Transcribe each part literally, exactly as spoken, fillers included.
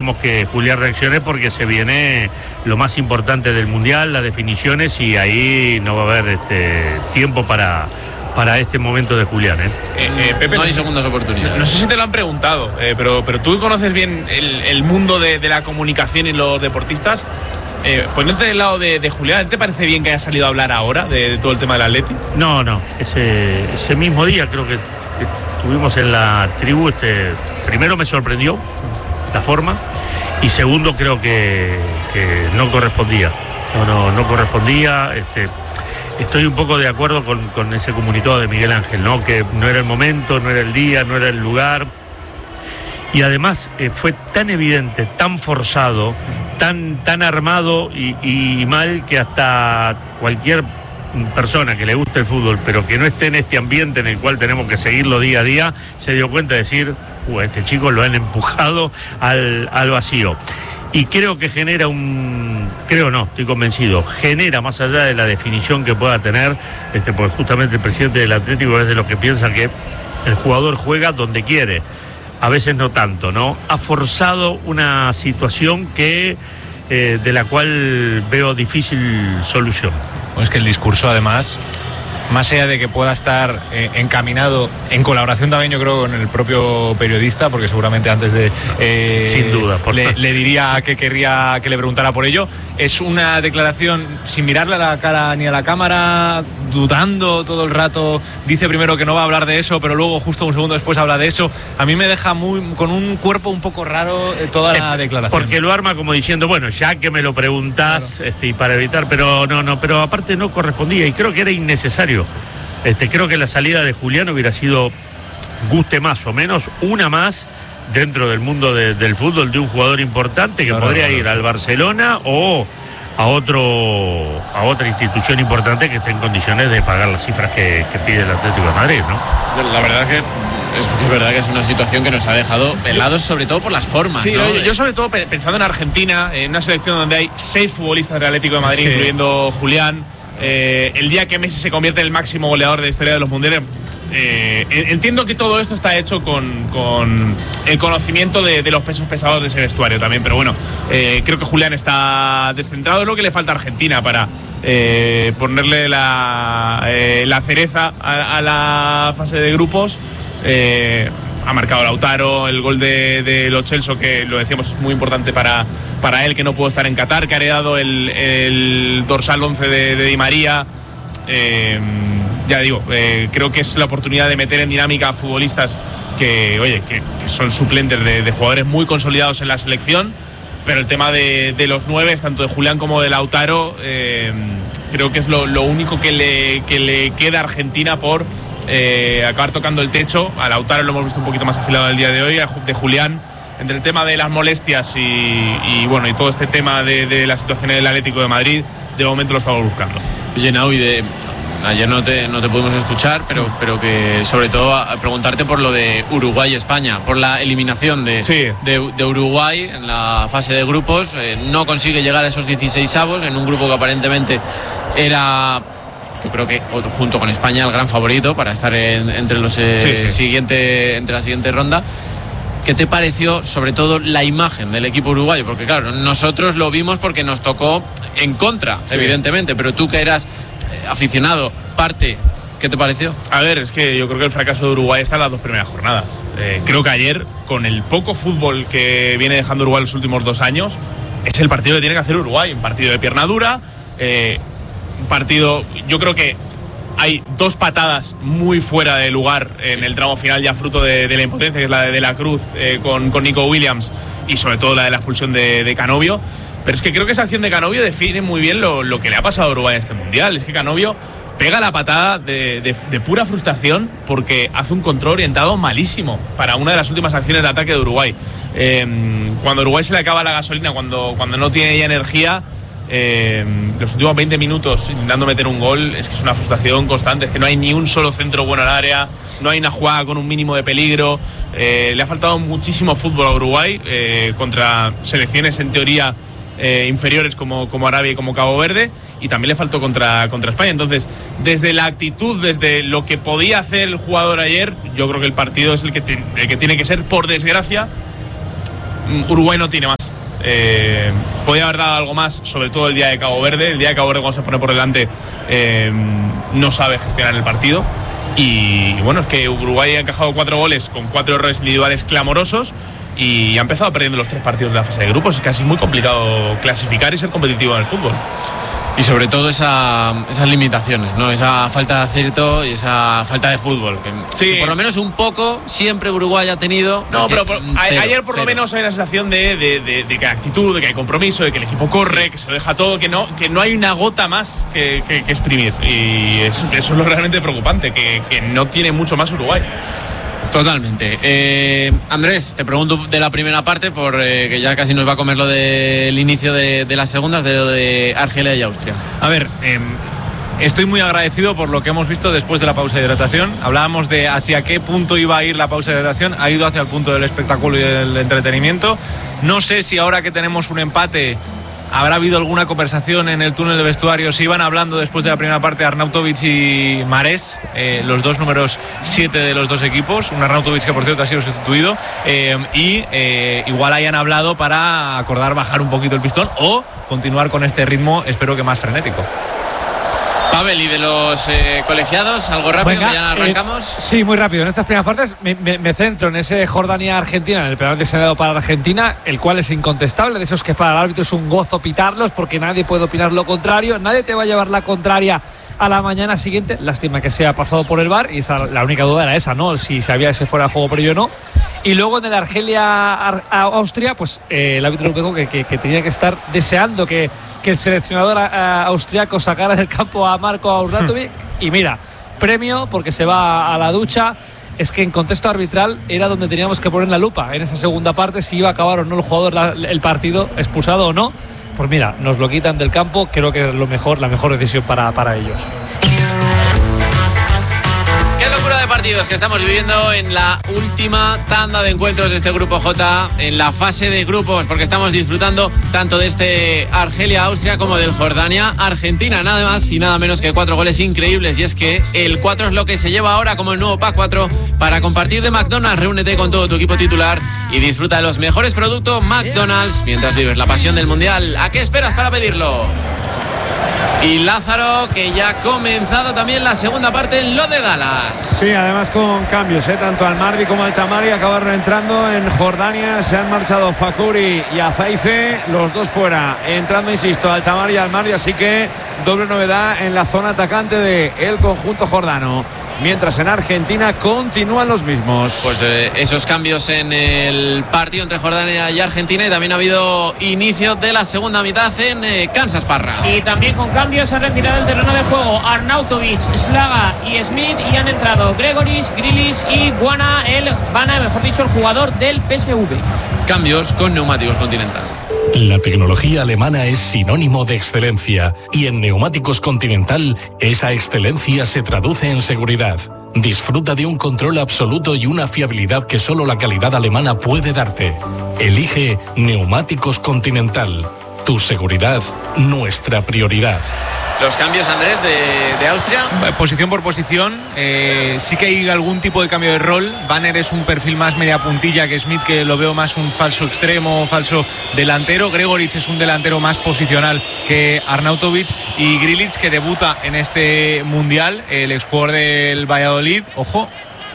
esperemos que Julián reaccione porque se viene lo más importante del Mundial, las definiciones, y ahí no va a haber este tiempo para, para este momento de Julián. ¿eh? Eh, eh, Pepe, no hay segundas oportunidades. No, no sé si te lo han preguntado, eh, pero, pero tú conoces bien el, el mundo de, de la comunicación y los deportistas. Eh, poniéndote del lado de, de Julián, ¿te parece bien que haya salido a hablar ahora de, de todo el tema del Atleti? No, no, ese, ese mismo día creo que, que estuvimos en la tribu, este, primero me sorprendió la forma, y segundo creo que, que no correspondía, no, no, no correspondía, este, estoy un poco de acuerdo con, con ese comunicado de Miguel Ángel, ¿no? Que no era el momento, no era el día, no era el lugar. Y además eh, fue tan evidente, tan forzado, tan, tan armado y, y mal que hasta cualquier persona que le guste el fútbol, pero que no esté en este ambiente en el cual tenemos que seguirlo día a día, se dio cuenta de decir, uh, este chico lo han empujado al, al vacío. Y creo que genera un, creo no, estoy convencido, genera más allá de la definición que pueda tener, este, porque justamente el presidente del Atlético es de los que piensa que el jugador juega donde quiere. A veces no tanto, ¿no? Ha forzado una situación que eh, de la cual veo difícil solución. Pues es que el discurso, además, más allá de que pueda estar eh, encaminado en colaboración también, yo creo, con el propio periodista, porque seguramente antes de eh, sin duda por le, le diría que querría que le preguntara por ello. Es una declaración sin mirarle a la cara ni a la cámara, dudando todo el rato. Dice primero que no va a hablar de eso, pero luego justo un segundo después habla de eso. A mí me deja muy con un cuerpo un poco raro eh, toda la eh, declaración. Porque lo arma como diciendo, bueno, ya que me lo preguntás, claro. este, y para evitar, pero no, no, pero aparte no correspondía y creo que era innecesario. Este, creo que la salida de Julián hubiera sido, guste más o menos, una más dentro del mundo de, del fútbol de un jugador importante que claro, podría claro. ir al Barcelona o a otro a otra institución importante que esté en condiciones de pagar las cifras que, que pide el Atlético de Madrid, ¿no? La verdad es que es, es verdad que es una situación que nos ha dejado helados, sobre todo por las formas. Sí, ¿no? yo, yo sobre todo pensando en Argentina, en una selección donde hay seis futbolistas del Atlético de Madrid, sí. incluyendo Julián. Eh, el día que Messi se convierte en el máximo goleador de la historia de los mundiales. Eh, entiendo que todo esto está hecho con, con el conocimiento de, de los pesos pesados de ese vestuario también, pero bueno, eh, creo que Julián está descentrado. Es lo que le falta a Argentina para eh, ponerle la, eh, la cereza a, a la fase de grupos. Eh, ha marcado Lautaro el gol de, de Lo Celso, que lo decíamos es muy importante para, para él, que no pudo estar en Qatar, que ha heredado el, el dorsal once de, de Di María. Eh, ya digo, eh, creo que es la oportunidad de meter en dinámica a futbolistas que, oye, que, que son suplentes de, de jugadores muy consolidados en la selección, pero el tema de, de los nueve, tanto de Julián como de Lautaro, eh, creo que es lo, lo único que le, que le queda a Argentina por eh, acabar tocando el techo. A Lautaro lo hemos visto un poquito más afilado el día de hoy, de Julián, entre el tema de las molestias y, y bueno, y todo este tema de, de la situación del Atlético de Madrid, de momento lo estamos buscando. Oye, Nau, y de ayer no te, no te pudimos escuchar, pero, pero que sobre todo a, a preguntarte por lo de Uruguay-España, por la eliminación de, sí. de, de Uruguay en la fase de grupos. Eh, no consigue llegar a esos dieciseisavos en un grupo que aparentemente era, yo creo que junto con España, el gran favorito para estar en, entre los eh, sí, sí. siguiente, entre la siguiente ronda. ¿Qué te pareció, sobre todo, la imagen del equipo uruguayo? Porque claro, nosotros lo vimos porque nos tocó en contra, sí. evidentemente, pero tú que eras aficionado, parte, ¿qué te pareció? A ver, es que yo creo que el fracaso de Uruguay está en las dos primeras jornadas. Eh, creo que ayer, con el poco fútbol que viene dejando Uruguay los últimos dos años, es el partido que tiene que hacer Uruguay. Un partido de pierna dura, eh, un partido, yo creo que hay dos patadas muy fuera de lugar en el tramo final, ya fruto de, de la impotencia, que es la de De la Cruz eh, con, con Nico Williams, y sobre todo la de la expulsión de, de Canovio. Pero es que creo que esa acción de Canovio define muy bien lo, lo que le ha pasado a Uruguay en este Mundial. Es que Canovio pega la patada de, de, de pura frustración porque hace un control orientado malísimo para una de las últimas acciones de ataque de Uruguay. Eh, cuando a Uruguay se le acaba la gasolina, cuando, cuando no tiene ya energía, eh, los últimos veinte minutos intentando meter un gol, es que es una frustración constante. Es que no hay ni un solo centro bueno al área, no hay una jugada con un mínimo de peligro. Eh, le ha faltado muchísimo fútbol a Uruguay eh, contra selecciones en teoría Eh, inferiores como, como Arabia y como Cabo Verde, y también le faltó contra, contra España. Entonces, desde la actitud, desde lo que podía hacer el jugador ayer, yo creo que el partido es el que, te, el que tiene que ser, por desgracia, Uruguay no tiene más. Eh, podía haber dado algo más, sobre todo el día de Cabo Verde. El día de Cabo Verde, cuando se pone por delante, eh, no sabe gestionar el partido. Y bueno, es que Uruguay ha encajado cuatro goles con cuatro errores individuales clamorosos y ha empezado perdiendo los tres partidos de la fase de grupos. Es casi muy complicado clasificar y ser competitivo en el fútbol. Y sobre todo esa, esas limitaciones, ¿no? Esa falta de acierto y esa falta de fútbol. Que, sí. que por lo menos un poco siempre Uruguay ha tenido. No, pero por, cero, ayer por cero. lo menos hay la sensación de, de, de, de que hay actitud, de que hay compromiso, de que el equipo corre, sí. que se lo deja todo, que no, que no hay una gota más que, que, que exprimir. Y es, eso es lo realmente preocupante, que, que no tiene mucho más Uruguay. Totalmente. Eh, Andrés, te pregunto de la primera parte, por eh, que ya casi nos va a comer lo del inicio de, de las segundas, de lo de Argelia y Austria. A ver, eh, estoy muy agradecido por lo que hemos visto después de la pausa de hidratación. Hablábamos de hacia qué punto iba a ir la pausa de hidratación. Ha ido hacia el punto del espectáculo y del entretenimiento. No sé si ahora que tenemos un empate habrá habido alguna conversación en el túnel de vestuario. Se iban hablando después de la primera parte Arnautovic y Marés, eh, los dos números siete de los dos equipos. Un Arnautovic que por cierto ha sido sustituido, eh, y eh, igual hayan hablado para acordar bajar un poquito el pistón o continuar con este ritmo, espero que más frenético. Pavel, y de los eh, colegiados, algo rápido, Venga, que ya arrancamos. Eh, sí, muy rápido. En estas primeras partes me, me, me centro en ese Jordania-Argentina, en el penal diseñado para Argentina, el cual es incontestable, de esos que para el árbitro es un gozo pitarlos porque nadie puede opinar lo contrario, nadie te va a llevar la contraria a la mañana siguiente. Lástima que se ha pasado por el V A R y esa, la única duda era esa, ¿no? Si sabía ese fuera de juego, pero yo no. Y luego en el Argelia-Austria, pues eh, el árbitro europeo que, que, que tenía que estar deseando que, que el seleccionador a, a, austriaco sacara del campo a Marko Arnautovic. Y mira, premio porque se va a la ducha. Es que en contexto arbitral era donde teníamos que poner la lupa en esa segunda parte, si iba a acabar o no el jugador la, el partido, expulsado o no. Pues mira, nos lo quitan del campo. Creo que es lo mejor, la mejor decisión para, para ellos. Qué locura de partidos que estamos viviendo en la última tanda de encuentros de este Grupo J, en la fase de grupos, porque estamos disfrutando tanto de este Argelia-Austria como del Jordania-Argentina. Nada más y nada menos que cuatro goles increíbles. Y es que el cuatro es lo que se lleva ahora como el nuevo Pack cuatro para compartir de McDonald's. Reúnete con todo tu equipo titular y disfruta de los mejores productos McDonald's mientras vives la pasión del Mundial. ¿A qué esperas para pedirlo? Y Lázaro, que ya ha comenzado también la segunda parte en lo de Dallas. Sí, además con cambios, ¿eh? Tanto Almardi como Altamari acabaron entrando en Jordania. Se han marchado Fakuri y Azaife, los dos fuera. Entrando, insisto, Altamari y Almardi, así que doble novedad en la zona atacante del conjunto jordano. Mientras en Argentina continúan los mismos. Pues eh, esos cambios en el partido entre Jordania y Argentina, y también ha habido inicio de la segunda mitad en eh, Kansas, Parra. Y también con cambios se han retirado del terreno de juego Arnautovic, Slaga y Smith, y han entrado Gregoris, Grilis y Guana, el Vana, mejor dicho, el jugador del P S V. Cambios con neumáticos Continental. La tecnología alemana es sinónimo de excelencia y en Neumáticos Continental esa excelencia se traduce en seguridad. Disfruta de un control absoluto y una fiabilidad que solo la calidad alemana puede darte. Elige Neumáticos Continental. Tu seguridad, nuestra prioridad. Los cambios, Andrés, de, de Austria. Posición por posición, eh, sí que hay algún tipo de cambio de rol. Banner es un perfil más media puntilla que Smith, que lo veo más un falso extremo, falso delantero. Gregoric es un delantero más posicional que Arnautovic. Y Grilic, que debuta en este Mundial, el exjugador del Valladolid. Ojo.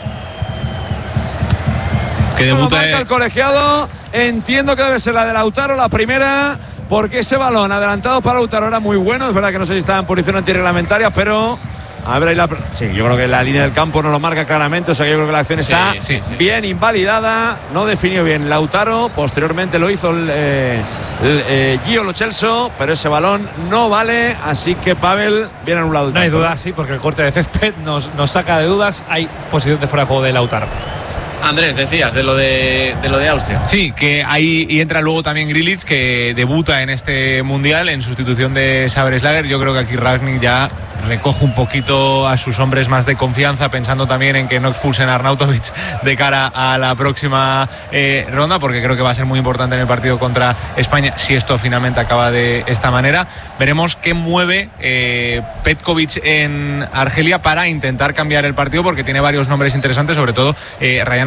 Que debuta. Marca el colegiado. Entiendo que debe ser la de Lautaro, la primera, porque ese balón adelantado para Lautaro era muy bueno. Es verdad que no sé si estaba en posición antirreglamentaria, pero a ver ahí la... Sí, yo creo que la línea del campo no lo marca claramente, o sea que yo creo que la acción está sí, sí, sí. bien invalidada. No definió bien Lautaro, posteriormente lo hizo el, eh, el eh, Gio Lo Celso, pero ese balón no vale, así que Pavel viene anulado. No hay duda, sí, porque el corte de césped nos, nos saca de dudas. Hay posición de fuera de juego de Lautaro. Andrés, decías de lo de, de lo de Austria. Sí, que ahí y entra luego también Grilic, que debuta en este Mundial en sustitución de Saber Slager. Yo creo que aquí Rangnick ya recoge un poquito a sus hombres más de confianza, pensando también en que no expulsen a Arnautovic de cara a la próxima eh, ronda, porque creo que va a ser muy importante en el partido contra España si esto finalmente acaba de esta manera. Veremos qué mueve eh, Petkovic en Argelia para intentar cambiar el partido, porque tiene varios nombres interesantes, sobre todo eh, Ryan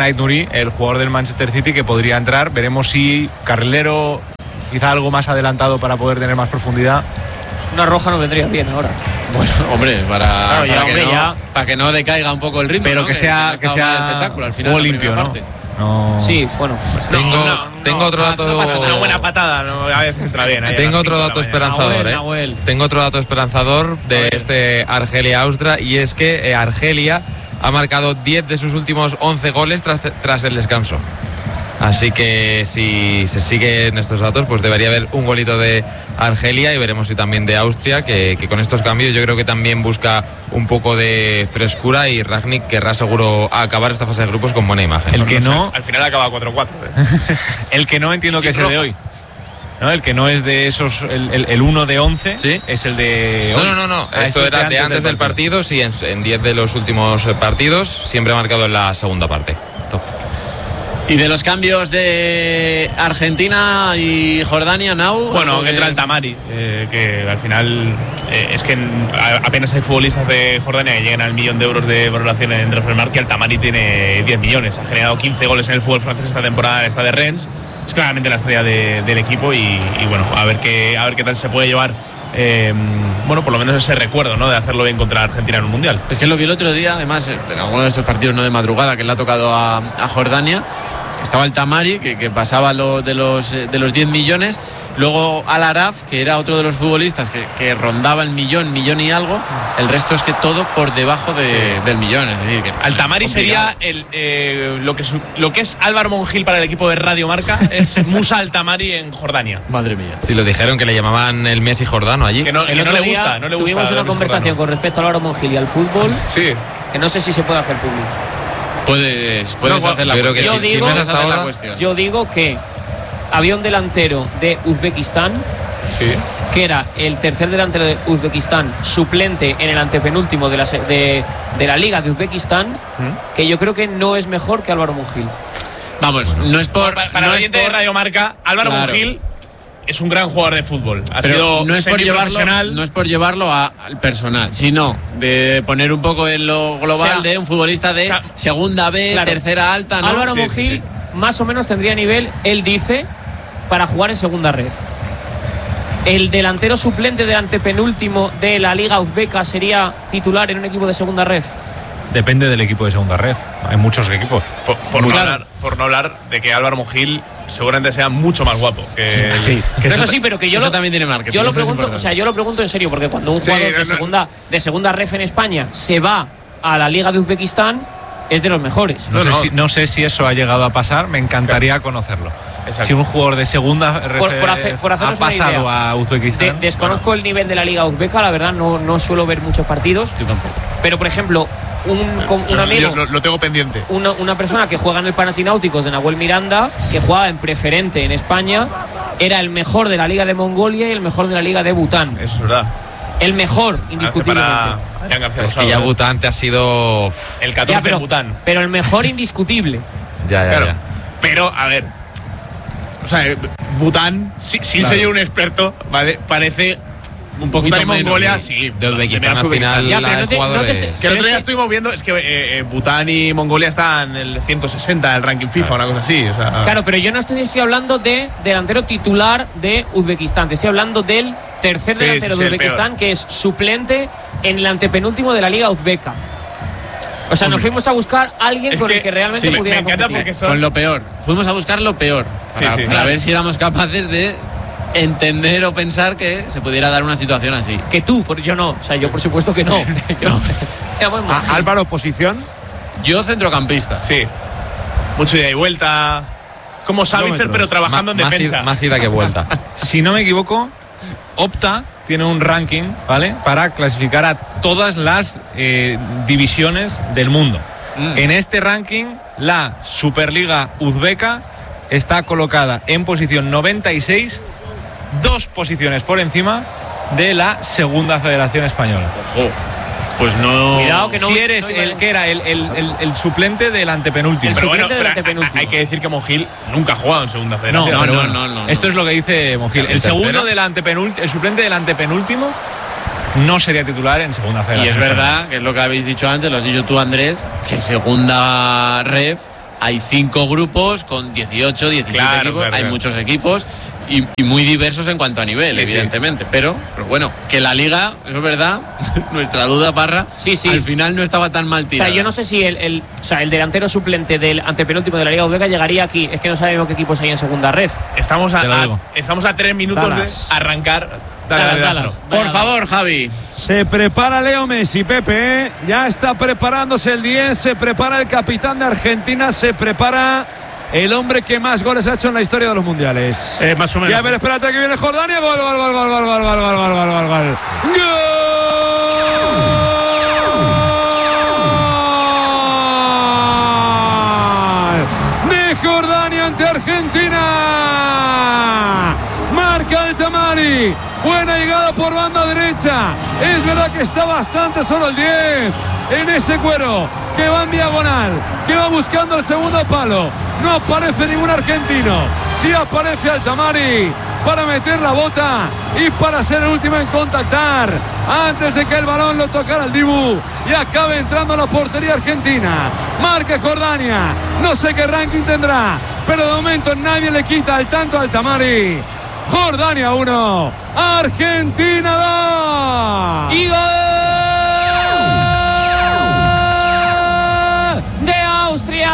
Ait Nouri, el jugador del Manchester City, que podría entrar. Veremos si carrilero, quizá algo más adelantado para poder tener más profundidad. Una roja no vendría bien ahora. Bueno, hombre, para, claro, para, ya, que hombre, no, ya. para que no decaiga un poco el ritmo. Pero ¿no? que sea, que, que, que sea espectáculo al final juego de la limpio, primera ¿no? parte. No. Sí, bueno. Tengo, no, no, tengo no, otro no, dato. no pasa nada, una buena patada, no, a veces entra bien. ahí a Tengo las otro cinco de dato la mañana. esperanzador, Nahuel, ¿eh? Nahuel. Tengo otro dato esperanzador de este Argelia-Austria, y es que eh, Argelia ha marcado diez de sus últimos once goles tras, tras el descanso. Así que si se siguen estos datos, pues debería haber un golito de Argelia, y veremos si también de Austria, que, que con estos cambios yo creo que también busca un poco de frescura, y Rangnick querrá seguro acabar esta fase de grupos con buena imagen. El que no, Al final acaba cuatro cuatro. ¿eh? el que no entiendo Y que es sin el de roja. hoy. ¿No? El que no es de esos, el, el, el uno de once, ¿Sí? es el de No, hoy. no, no, no. Ah, Esto era de antes del partido, sí, en, en diez de los últimos eh, partidos, siempre ha marcado en la segunda parte. Top. Y de los cambios de Argentina y Jordania, Nau. Bueno, porque- que entra el Tamari, eh, que al final eh, es que en- a- apenas hay futbolistas de Jordania que llegan al millón de euros de valoración en Transfermarkt, que el Tamari tiene diez millones. Ha generado quince goles en el fútbol francés esta temporada, esta de Rennes. Es claramente la estrella de- del equipo y, y bueno, a ver qué a ver qué tal se puede llevar. eh, bueno, por lo menos ese recuerdo, ¿no? De hacerlo bien contra Argentina en un mundial. Es que lo vi el otro día, además, en alguno de estos partidos no de madrugada que le ha tocado a, a Jordania. Estaba el Tamari, que, que pasaba lo de los eh, de los diez millones. Luego Al Araf, que era otro de los futbolistas que, que rondaba el millón, millón y algo. El resto es que todo por debajo de, del millón. Es decir, que Al Tamari complicado. sería el, eh, lo, que su- lo que es Álvaro Monjil para el equipo de Radio Marca, es Musa Al Tamari en Jordania. Madre mía. Sí, lo dijeron que le llamaban el Messi jordano allí. Que no, El que no otro le día gusta, no le tuvimos gusta una Luis conversación Jordano. con respecto a Álvaro Monjil y al fútbol Sí. que no sé si se puede hacer público. Puedes, puedes No, hacer la yo creo que cuestión. sí. Si Yo no digo- es hasta ahora, la cuestión. Yo digo que había un delantero de Uzbekistán, Sí. que era el tercer delantero de Uzbekistán, suplente en el antepenúltimo de la, se- de, de la Liga de Uzbekistán, que yo creo que no es mejor que Álvaro Monjil. Vamos, no es por. Para, para no el es oyente de por- Radio Marca, Álvaro Claro. Monjil es un gran jugador de fútbol. Ha Pero sido no es por llevarlo, semiprofesional. no es por llevarlo a- al personal, sino de poner un poco en lo global O sea, de un futbolista de o sea, segunda B, claro, tercera alta, ¿no? Álvaro Sí, Monjil sí, más o menos tendría nivel, él dice, para jugar en segunda red. El delantero suplente de antepenúltimo de la Liga Uzbeka sería titular en un equipo de segunda red. Depende del equipo de segunda red. Hay muchos equipos. Por, por Muy no claro. hablar, por no hablar de que Álvaro Monjil seguramente sea mucho más guapo que Sí, que Eso eso- sí, pero que yo eso lo, también tiene marketing, yo lo eso es pregunto, o importante. sea, yo lo pregunto en serio, porque cuando un Sí, jugador no, de no. segunda de segunda ref en España se va a la Liga de Uzbekistán, es de los mejores. No, No, sé no. Si, no sé si eso ha llegado a pasar, me encantaría conocerlo. Exacto. Si un jugador de segunda red Por- por hacer- por ha haceros una pasado idea. a De- Uzbekistán. desconozco el nivel de la Liga Uzbeka, la verdad, no, no suelo ver muchos partidos. Yo tampoco. Pero, por ejemplo, un, con- un Yo- amigo, yo lo, lo tengo pendiente. una, una persona que juega en el Panathinaikos de Nahuel Miranda, que jugaba en preferente en España, era el mejor de la Liga de Mongolia y el mejor de la Liga de Bután. Eso es verdad. El mejor, Hace indiscutiblemente. para Jan García Es que Rosado, ya ¿eh? Bután te ha sido. El Ya, catorce pero, de Bután. pero el mejor indiscutible. Ya, ya, Claro. ya. Pero, a ver. O sea, eh, Bután, si- sin Claro. ser yo un experto, ¿vale? Parece. Un poquito Bután y menos, Mongolia, sí. sí. De Uzbekistán de al final Ya, pero ha no te- jugado no te de- estés- Que el otro Pero día es que- estuvimos viendo, es que eh, eh, Bután y Mongolia están en el ciento sesenta del ranking FIFA, una cosa así. O sea, Claro, pero yo no estoy, estoy hablando de delantero titular de Uzbekistán. Te estoy hablando del tercer Sí, delantero sí, sí, de el Uzbekistán, peor. que es suplente en el antepenúltimo de la Liga Uzbeka. O sea, nos fuimos a buscar a alguien Es con que- el que realmente sí, me- pudiera me encanta competir. porque son- Con lo peor. Fuimos a buscar lo peor. Sí, Para, sí, para claro. ver si éramos capaces de entender o pensar que se pudiera dar una situación así. Que tú, por yo no. O sea, yo por supuesto que no. yo, Ya, bueno, A- Álvaro, posición. Yo centrocampista. Sí. Mucho ida y vuelta. Como Savitzer, Kilómetros. pero trabajando Ma- en más, defensa. ida, más ida que vuelta. Si no me equivoco, Opta tiene un ranking, ¿vale? Para clasificar a todas las eh, divisiones del mundo. Mm. En este ranking, la Superliga Uzbeka está colocada en posición noventa y seis, dos posiciones por encima de la Segunda Federación Española. Ojo. Pues no. Cuidado que no- si eres no- el que era el, el- el- el suplente del antepenúltimo. El Pero bueno, suplente del pero antepenúltimo. hay que decir que Monjil nunca ha jugado en segunda No, federación. no, pero no, bueno, no, no, no. Esto es lo que dice Monjil. ¿En El segundo tercera? del antepenúltimo, el suplente del antepenúltimo no sería titular en segunda Y federación. es verdad, que es lo que habéis dicho antes, lo has dicho tú, Andrés, que segunda ref hay cinco grupos con dieciocho, diecisiete Claro, equipos, claro, hay claro. muchos equipos y, y muy diversos en cuanto a nivel, Sí, evidentemente. Sí. Pero, pero bueno, que la liga, eso es verdad, nuestra duda, Parra, Sí, sí. al final no estaba tan mal O tirada. sea, yo no sé si el, el, o sea, el delantero suplente del antepenúltimo de la Liga Uzbeka llegaría aquí. Es que no sabemos qué equipos hay en segunda red. Estamos a, Te lo a- digo. estamos a tres minutos Dallas. de arrancar. Dale, Dallas, dale, dale, Dallas. dale. Por favor, Javi. Se prepara Leo Messi, Pepe. ¿eh? Ya está preparándose el diez. Se prepara el capitán de Argentina. Se prepara el hombre que más goles ha hecho en la historia de los mundiales. Eh, más o menos. Y a ver, espérate que viene Jordania. Gol, gol, gol, gol, gol, gol, gol, gol, gol, gol, gol, gol. ¡Gol! De Jordania ante Argentina. Marca Altamari. Buena llegada por banda derecha. Es verdad que está bastante solo el diez. En ese cuero que va en diagonal, que va buscando el segundo palo. No aparece ningún argentino. Sí aparece Altamari para meter la bota y para ser el último en contactar antes de que el balón lo tocara el Dibu y acabe entrando a la portería argentina. Marca Jordania. No sé qué ranking tendrá, pero de momento nadie le quita el tanto a Altamari. Jordania uno, Argentina dos. ¡Y gol de Austria!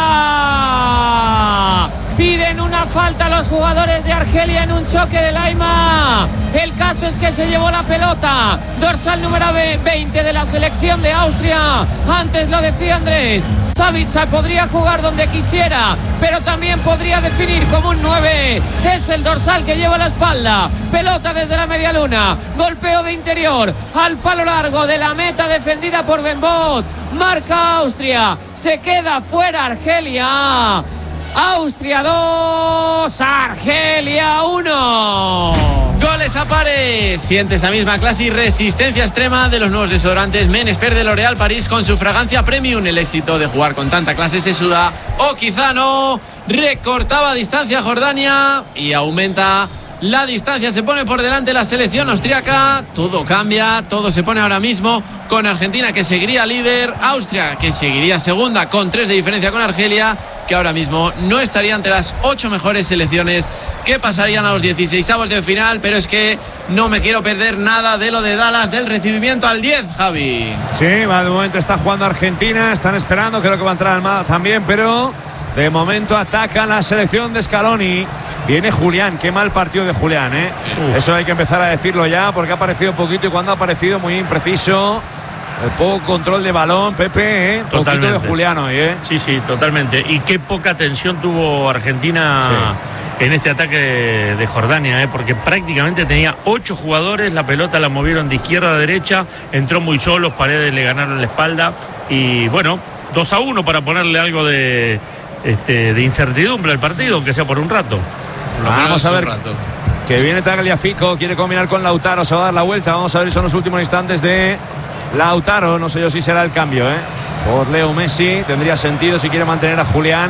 Piden una falta a los jugadores de Argelia en un choque de Laima. El caso es que se llevó la pelota. Dorsal número veinte de la selección de Austria. Antes lo decía Andrés. Savica podría jugar donde quisiera, pero también podría definir como un nueve. Es el dorsal que lleva la espalda. Pelota desde la media luna. Golpeo de interior al palo largo de la meta defendida por Benbot. Marca Austria. Se queda fuera Argelia. Austria dos, Argelia uno. Goles a pares. Siente esa misma clase y resistencia extrema de los nuevos desodorantes Men Expert de L'Oréal París con su fragancia premium. El éxito de jugar con tanta clase se suda, o quizá no. Recortaba distancia Jordania y aumenta la distancia. Se pone por delante la selección austriaca. Todo cambia, todo se pone ahora mismo con Argentina, que seguiría líder, Austria, que seguiría segunda con tres de diferencia con Argelia, que ahora mismo no estaría entre las ocho mejores selecciones que pasarían a los dieciseisavos de final. Pero es que no me quiero perder nada de lo de Dallas, del recibimiento al diez, Javi. Sí, va, de momento está jugando Argentina. Están esperando, creo que va a entrar Almada también, pero de momento ataca la selección de Scaloni. Viene Julián, qué mal partido de Julián, ¿eh? Sí. Eso hay que empezar a decirlo ya, porque ha aparecido poquito y cuando ha aparecido muy impreciso. El poco control de balón, Pepe, ¿eh? Totalmente. Poquito de Julián hoy, ¿eh? Sí, sí, totalmente. Y qué poca atención tuvo Argentina en este ataque de, de Jordania, ¿eh? Porque prácticamente tenía ocho jugadores, la pelota la movieron de izquierda a derecha, entró muy solos, Paredes le ganaron la espalda y bueno, dos a uno para ponerle algo de, este, de incertidumbre al partido, aunque sea por un rato. Por lo Vamos menos a un ver. rato. Que viene Tagliafico, quiere combinar con Lautaro, se va a dar la vuelta. Vamos a ver, son los últimos instantes de Lautaro. No sé yo si será el cambio, ¿eh? Por Leo Messi, tendría sentido si quiere mantener a Julián.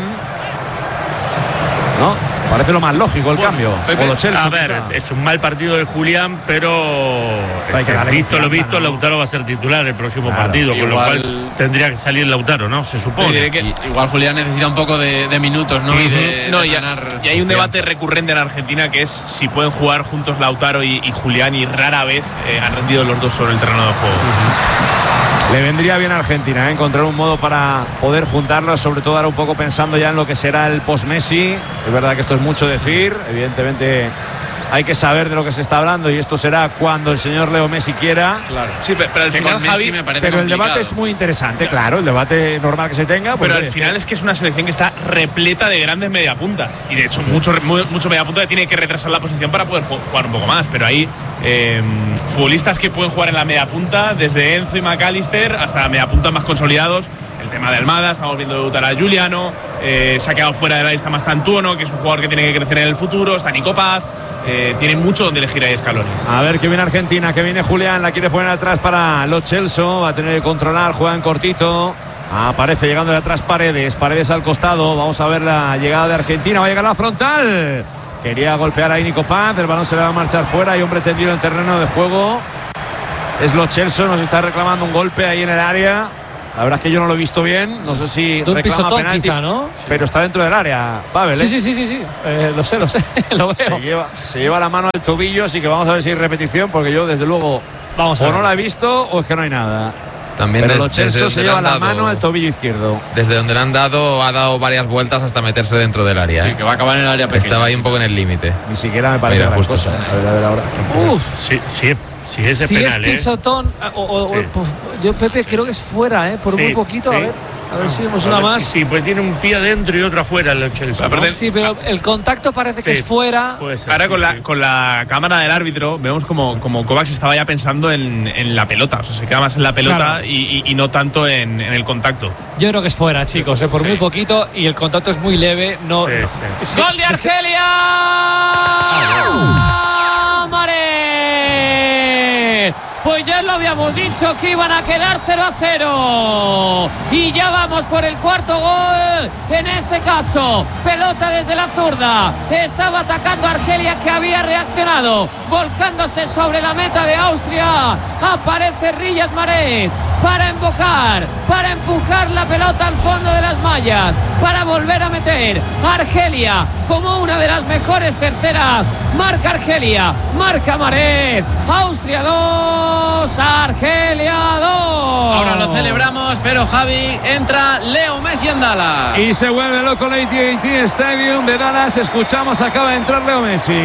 ¿No? Parece lo más lógico el Bueno, cambio. Pepe, O lo Chelsea, A ver, quizá. es un mal partido de Julián, pero Hay que este, darle visto lo confianza, visto, ¿no? Lautaro va a ser titular el próximo Claro. partido, con lo Igual- cual tendría que salir Lautaro, ¿no? Se supone. Yo diré que- I- Igual Julián necesita un poco de, de minutos, ¿no? Y de, No, de y, ganar y hay un confianza. debate recurrente en Argentina que es si pueden jugar juntos Lautaro y, y Julián, y rara vez eh, han rendido los dos sobre el terreno de juego. Le vendría bien a Argentina, ¿eh? Encontrar un modo para poder juntarlos, sobre todo ahora un poco pensando ya en lo que será el post-Messi. Es verdad que esto es mucho decir, evidentemente hay que saber de lo que se está hablando y esto será cuando el señor Leo Messi quiera. Claro. Sí, pero, pero al Que final, con Messi Javi, me parece Pero el complicado. debate es muy interesante, claro, el debate normal que se tenga. pues, pero al oye, final es que es una selección que está repleta de grandes mediapuntas. Y de hecho, mucho, mu- mucho mediapunta que tiene que retrasar la posición para poder ju- jugar un poco más. Pero hay eh, futbolistas que pueden jugar en la mediapunta, desde Enzo y McAllister hasta mediapuntas más consolidados. El tema de Almada, estamos viendo debutar a Giuliano, eh, se ha quedado fuera de la lista Mastantuono, que es un jugador que tiene que crecer en el futuro. Está Nico Paz. Eh, tiene mucho donde elegir ahí Scaloni. A ver que viene Argentina, que viene Julián, la quiere poner atrás para Lo Celso, va a tener que controlar, juega en cortito. Aparece llegando de atrás Paredes, Paredes al costado. Vamos a ver la llegada de Argentina, va a llegar la frontal. Quería golpear ahí Nico Paz, el balón se le va a marchar fuera, hay hombre tendido en el terreno de juego. Es Lo Celso, nos está reclamando un golpe ahí en el área. La verdad es que yo no lo he visto bien. No sé si de un reclama pisotón, penalti, quizá, ¿no? pero está dentro del área. Pavel, Sí, ¿eh? sí, sí, sí, sí. Eh, lo sé, lo sé. Lo veo. Se lleva, se lleva la mano al tobillo, así que vamos a ver si hay repetición, porque yo desde luego Vamos a o ver. no la he visto o es que no hay nada. También Pero de- Lo Celso desde se donde le lleva han la dado- mano al tobillo izquierdo. Desde donde le han dado, ha dado varias vueltas hasta meterse dentro del área. Sí, ¿eh? que va a acabar en el área pequeña. Estaba ahí un poco en el límite. Ni siquiera me parece Mira, gran justo. cosa. ¿eh? A ver, a ver ahora. Uf. Sí, sí, sí, es de Si penal, es ¿eh? pisotón, o, o- o- Sí. pues, yo Pepe creo que es fuera, ¿eh? Por Sí, muy poquito, a sí. ver, a ver si vemos A una ver, más. Sí, pues tiene un pie adentro y otro afuera el Chelsea. Aparte- ¿no? Sí, pero el contacto parece que Sí. es fuera. Puede ser, Ahora sí, con la, sí. con la cámara del árbitro vemos como, como Kovacs estaba ya pensando en, en la pelota. O sea, se queda más en la pelota Claro. y, y- y no tanto en, en el contacto. Yo creo que es fuera, chicos, ¿eh? por Sí. muy poquito y el contacto es muy leve. No, Sí, no. sí. Sí, ¡Gol sí, de sí. Argelia! Maret. Pues ya lo habíamos dicho que iban a quedar cero a cero. Y ya vamos por el cuarto gol. En este caso, pelota desde la zurda. Estaba atacando a Argelia, que había reaccionado, volcándose sobre la meta de Austria. Aparece Riyad Mahrez para embocar, para empujar la pelota al fondo de las mallas, para volver a meter a Argelia como una de las mejores terceras. Marca Argelia, marca Mahrez. Austria dos, Argelia dos. Ahora lo celebramos, pero Javi, entra Leo Messi en Dallas. Y se vuelve loco el A T and T Stadium de Dallas. Escuchamos, acaba de entrar Leo Messi.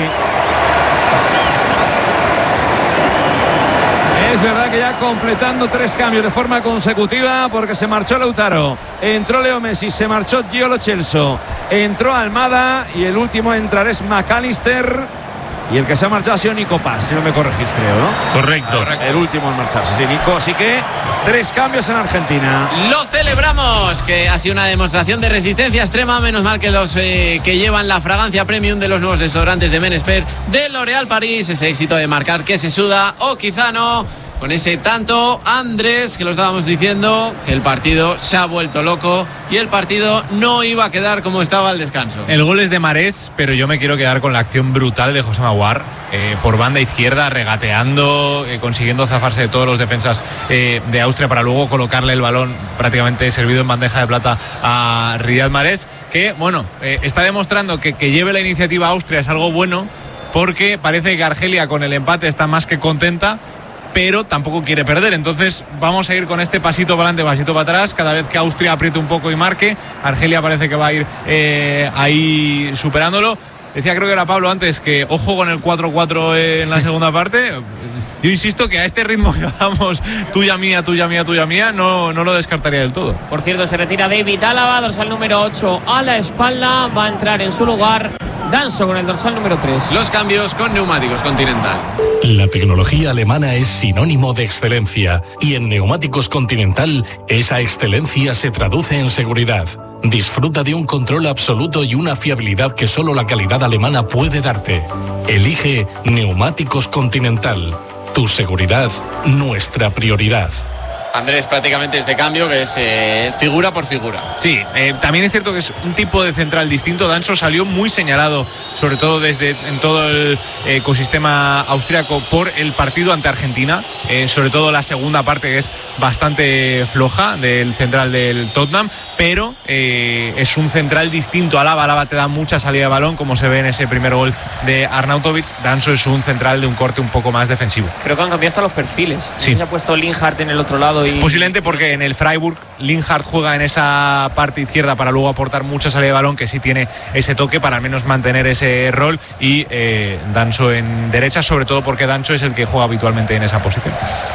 Es verdad que ya completando tres cambios de forma consecutiva, porque se marchó Lautaro, entró Leo Messi, se marchó Gio Lo Celso, entró Almada y el último a entrar es McAllister. Y el que se ha marchado ha sido Nico Paz, si no me corregís, creo, ¿no? Correcto. El último en marcharse, sí, Nico. Así que tres cambios en Argentina. Lo celebramos, que ha sido una demostración de resistencia extrema. Menos mal que los eh, que llevan la fragancia premium de los nuevos desodorantes de Menesper de L'Oréal París, ese éxito de marcar que se suda o quizá no. Con ese tanto, Andrés, que lo estábamos diciendo, que el partido se ha vuelto loco y el partido no iba a quedar como estaba al descanso. El gol es de Marés, pero yo me quiero quedar con la acción brutal de José Maguar, eh, por banda izquierda, regateando, eh, consiguiendo zafarse de todos los defensas eh, de Austria para luego colocarle el balón prácticamente servido en bandeja de plata a Riyad Mahrez, que, bueno, eh, está demostrando que que lleve la iniciativa a Austria es algo bueno, porque parece que Argelia con el empate está más que contenta, pero tampoco quiere perder. Entonces vamos a ir con este pasito para adelante, pasito para atrás. Cada vez que Austria apriete un poco y marque, Argelia parece que va a ir eh, ahí superándolo. Decía, creo que era Pablo antes, que ojo con el cuatro cuatro en la segunda parte. Yo insisto que a este ritmo que vamos, tuya mía, tuya mía, tuya mía, no, no lo descartaría del todo. Por cierto, se retira David Álava, dorsal número ocho a la espalda. Va a entrar en su lugar Danso con el dorsal número tres. Los cambios con Neumáticos Continental. La tecnología alemana es sinónimo de excelencia y en Neumáticos Continental esa excelencia se traduce en seguridad. Disfruta de un control absoluto y una fiabilidad que solo la calidad alemana puede darte. Elige Neumáticos Continental. Tu seguridad, nuestra prioridad. Andrés, prácticamente este cambio que es eh, figura por figura. Sí, eh, también es cierto que es un tipo de central distinto. Danso salió muy señalado, sobre todo desde en todo el ecosistema austriaco, por el partido ante Argentina, eh, sobre todo la segunda parte, que es bastante floja del central del Tottenham, pero eh, es un central distinto. Alaba, Alaba te da mucha salida de balón, como se ve en ese primer gol de Arnautovic. Danso es un central de un corte un poco más defensivo. Creo que han cambiado hasta los perfiles. Sí. Se ha puesto Linhart en el otro lado y... Posiblemente porque en el Freiburg Linhart juega en esa parte izquierda para luego aportar mucha salida de balón, que sí tiene ese toque para al menos mantener ese rol, y eh, Danso en derecha, sobre todo porque Danso es el que juega habitualmente en esa posición.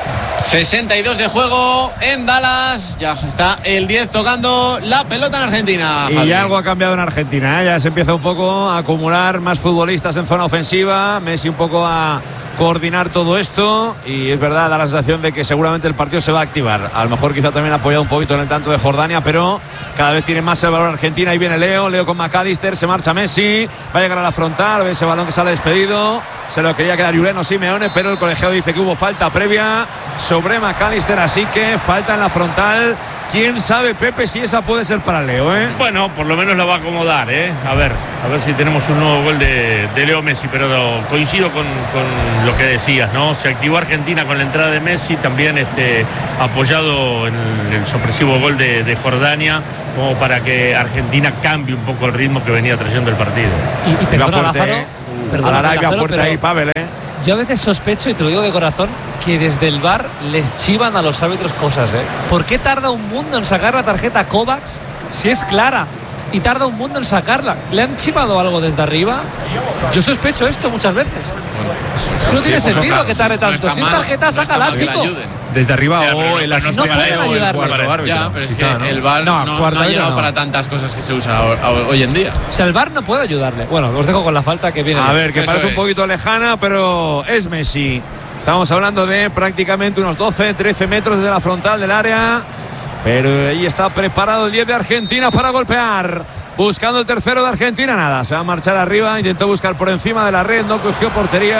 sesenta y dos de juego en Dallas. Ya está el diez tocando la pelota en Argentina. Y Javi. ya algo ha cambiado en Argentina, ¿eh? Ya se empieza un poco a acumular más futbolistas en zona ofensiva. Messi un poco a coordinar todo esto, y es verdad, da la sensación de que seguramente el partido se va a activar. A lo mejor quizá también apoyado un poquito en el tanto de Jordania, pero cada vez tiene más el balón Argentina. Ahí viene Leo, Leo con McAllister, se marcha Messi, va a llegar a la frontal, ve ese balón que sale despedido, se lo quería quedar Juliano Simeone, pero el colegiado dice que hubo falta previa sobre McAllister, así que falta en la frontal. ¿Quién sabe, Pepe, si esa puede ser para Leo, eh? Bueno, por lo menos la va a acomodar, ¿eh? A ver, a ver si tenemos un nuevo gol de, de Leo Messi, pero coincido con, con lo que decías, ¿no? Se activó Argentina con la entrada de Messi, también este, apoyado en el, el sorpresivo gol de, de Jordania, como para que Argentina cambie un poco el ritmo que venía trayendo el partido. Y, y perdona, fuerte, Lázaro, eh. perdona, a la Arabia Lázaro, fuerte ahí, Pavel, ¿eh? Yo a veces sospecho, y te lo digo de corazón, que desde el V A R les chivan a los árbitros cosas, ¿eh? ¿Por qué tarda un mundo en sacar la tarjeta a Kovacs si es clara? Y tarda un mundo en sacarla. ¿Le han chivado algo desde arriba? Yo sospecho esto muchas veces. Bueno, es que no tiene sentido que tarde tanto. Si es tarjeta, sácala, chico. Desde arriba Ya, o el no asistente pueden o el ayudarle. cuarto árbitro. Ya, pero es que Quizá, ¿no? el V A R No, no, no, cuarto no ha árbitro llegado no. para tantas cosas que se usa ho- ho- hoy en día. O sea, el V A R no puede ayudarle. Bueno, os dejo con la falta que viene. A ver, que Eso parece un es. poquito lejana, pero es Messi. Estamos hablando de prácticamente unos doce, trece metros desde la frontal del área. Pero ahí está preparado el diez de Argentina para golpear. Buscando el tercero de Argentina, nada. Se va a marchar arriba. Intentó buscar por encima de la red. No cogió portería.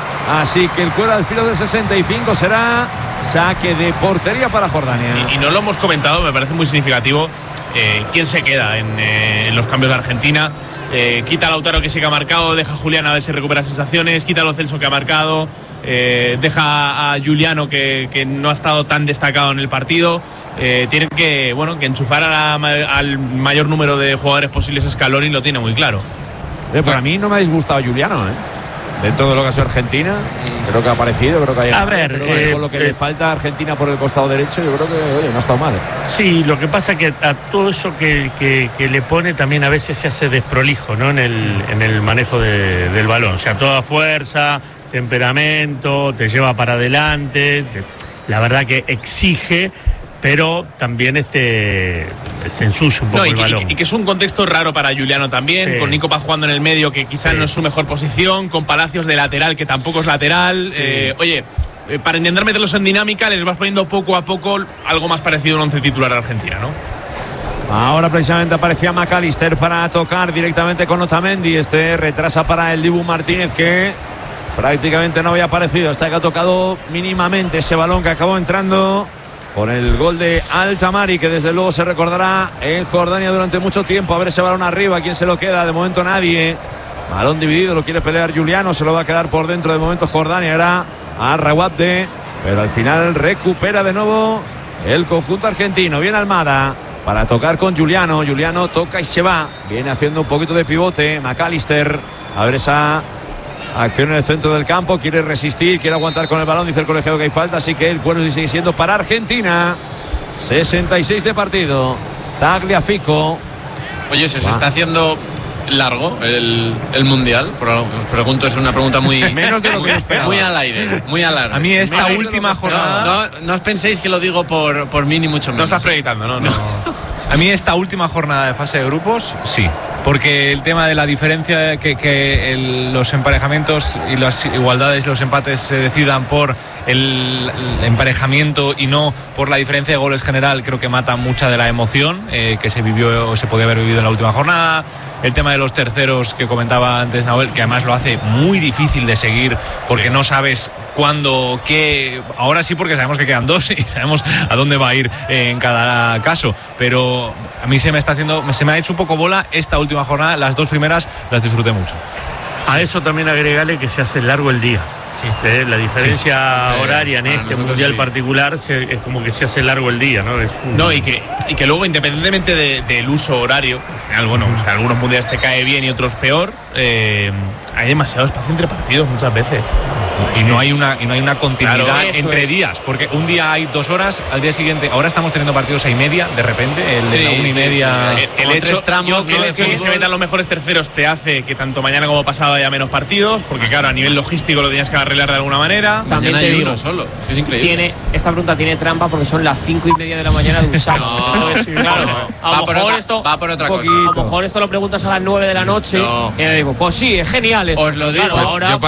Así que el cuero al filo del sesenta y cinco será saque de portería para Jordania. Y, y no lo hemos comentado, me parece muy significativo. Eh, ¿Quién se queda en, eh, en los cambios de Argentina? Eh, quita a Lautaro, que sí que ha marcado, deja a Julián a ver si recupera sensaciones, quita a Lo Celso, que ha marcado, eh, deja a Juliano, que, que no ha estado tan destacado en el partido. Eh, tienen que, bueno, que enchufar a la, al mayor número de jugadores posibles. Scaloni lo tiene muy claro. Eh, para mí no me ha disgustado Juliano, ¿eh? Dentro de lo que ha sido Argentina, creo que ha aparecido, creo que ha llegado. A ver, Pero bueno, eh, con lo que eh, le falta a Argentina por el costado derecho, yo creo que, oye, no ha estado mal. Sí, lo que pasa es que a todo eso que, que, que le pone también a veces se hace desprolijo, ¿no? En el, en el manejo de, del balón. O sea, toda fuerza, temperamento, te lleva para adelante. Te, la verdad que exige, pero también este se ensucia un poco No, y, el que, balón. y que- y que es un contexto raro para Juliano también, Sí. con Nico Paz jugando en el medio, que quizás Sí. no es su mejor posición, con Palacios de lateral, que tampoco es lateral. Sí. Eh, oye, eh, para intentar meterlos en dinámica, les vas poniendo poco a poco algo más parecido a un once titular de Argentina, ¿no? Ahora precisamente aparecía McAllister para tocar directamente con Otamendi. Este retrasa para el Dibu Martínez, que prácticamente no había aparecido hasta que ha tocado mínimamente ese balón que acabó entrando con el gol de Altamari, que desde luego se recordará en Jordania durante mucho tiempo. A ver ese balón arriba, ¿quién se lo queda? De momento nadie. Balón dividido, lo quiere pelear Juliano, se lo va a quedar por dentro. De momento Jordania era a Rawabde, pero al final recupera de nuevo el conjunto argentino. Viene Almada para tocar con Juliano. Juliano toca y se va. Viene haciendo un poquito de pivote McAllister. A ver esa acción en el centro del campo. Quiere resistir, quiere aguantar con el balón. Dice el colegiado que hay falta, así que el cuero sigue siendo para Argentina. sesenta y seis de partido. Tagliafico. Oye, ¿se os Va. está haciendo largo el, el Mundial? Por algo que os pregunto, es una pregunta muy... Menos de lo que yo esperaba. Muy al aire, muy al aire. A mí esta Menos de lo última que esperaba. jornada. No, no os penséis que lo digo por, por mí ni mucho menos. No estás proyectando, ¿no? no. A mí esta última jornada de fase de grupos, sí. Porque el tema de la diferencia, que, que el- los emparejamientos y las igualdades, los empates se decidan por el, el emparejamiento y no por la diferencia de goles general, creo que mata mucha de la emoción eh, que se vivió o se podía haber vivido en la última jornada. El tema de los terceros que comentaba antes Nahuel, que además lo hace muy difícil de seguir porque no sabes cuándo, qué. Ahora sí, porque sabemos que quedan dos y sabemos a dónde va a ir en cada caso. Pero a mí se me está haciendo, se me ha hecho un poco bola esta última jornada. Las dos primeras las disfruté mucho. A eso también agregale que se hace largo el día. Eh, La diferencia Sí. horaria en Para este nosotros mundial sí. particular se- es como que se hace largo el día, ¿no? Es un- No, y que, y que luego, independientemente de- del uso horario, al final, bueno, o sea, algunos mundiales te cae bien y otros peor, eh, hay demasiado espacio entre partidos muchas veces. Y no hay una y no hay una continuidad Claro, eso entre es. días, porque un día hay dos horas, al día siguiente, ahora estamos teniendo partidos a y media, de repente, el de Sí, la una y sí, media. sí. El, el Como hecho, tres tramos, yo- ¿no? el de hecho de que se fútbol. metan los mejores terceros te hace que tanto mañana como pasado haya menos partidos, porque claro, a nivel logístico lo tenías que arreglar de alguna manera. También Mañana te hay digo, uno solo. Es que es increíble. Tiene, esta pregunta tiene trampa porque son las cinco y media de la mañana de un sábado. No, Entonces, claro, a va, lo por mejor otra, esto, va por otra Un cosa. poquito. a lo mejor esto lo preguntas a las nueve de la noche. No. Y yo digo, pues sí, es genial esto. Os lo digo, Claro, pues ahora, Yo para,